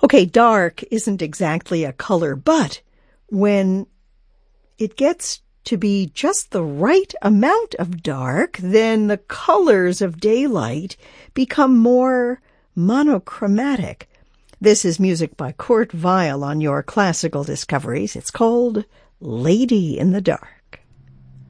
Okay, dark isn't exactly a color, but when it gets to be just the right amount of dark, then the colors of daylight become more monochromatic. This is music by Kurt Weill on your Classical Discoveries. It's called Lady in the Dark.